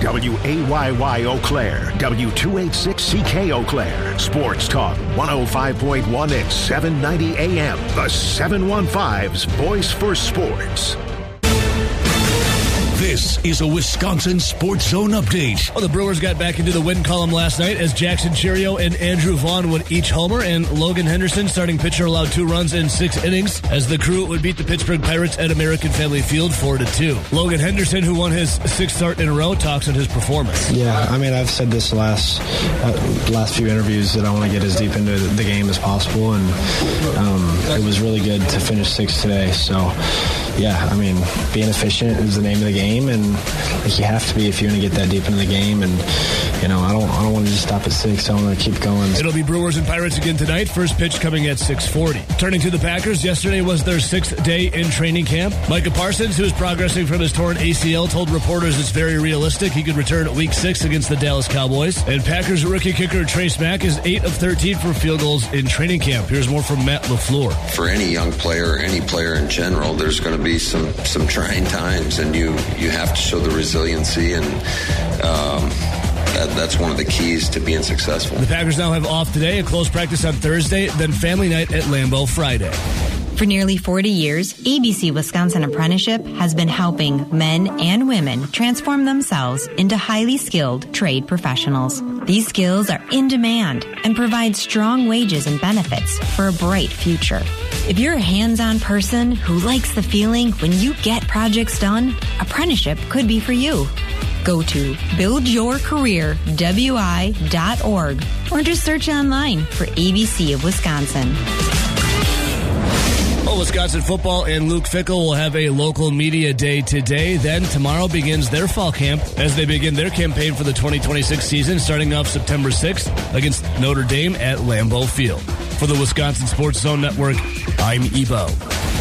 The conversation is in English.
WAYY Eau Claire, W286CK Eau Claire, Sports Talk 105.1 and 790 AM. The 715's Voice for Sports. This is a Wisconsin Sports Zone update. Well, the Brewers got back into the win column last night as Jackson Cheerio and Andrew Vaughn would each homer, and Logan Henderson, starting pitcher, allowed 2 runs in 6 innings as the Crew would beat the Pittsburgh Pirates at American Family Field 4-2. Logan Henderson, who won his 6th start in a row, talks on his performance. Yeah, I mean, I've said this last few interviews that I want to get as deep into the game as possible, and it was really good to finish 6th today. So, yeah, I mean, being efficient is the name of the game, and like you have to be if you're going to get that deep into the game. And you know, I don't want to just stop at 6. I want to keep going. It'll be Brewers and Pirates again tonight. First pitch coming at 6:40. Turning to the Packers, yesterday was their 6th day in training camp. Micah Parsons, who is progressing from his torn ACL, told reporters it's very realistic he could return at Week 6 against the Dallas Cowboys. And Packers rookie kicker Trace Mack is 8 of 13 for field goals in training camp. Here's more from Matt LaFleur. For any young player, any player in general, there's going to be some trying times, and you have to show the resiliency, and that's one of the keys to being successful. The Packers now have off today, a close practice on Thursday, then family night at Lambeau Friday. For nearly 40 years, ABC Wisconsin Apprenticeship has been helping men and women transform themselves into highly skilled trade professionals. These skills are in demand and provide strong wages and benefits for a bright future. If you're a hands-on person who likes the feeling when you get projects done, apprenticeship could be for you. Go to buildyourcareerwi.org or just search online for ABC of Wisconsin. Well, Wisconsin football and Luke Fickell will have a local media day today. Then tomorrow begins their fall camp as they begin their campaign for the 2026 season, starting off September 6th against Notre Dame at Lambeau Field. For the Wisconsin Sports Zone Network, I'm Ebo.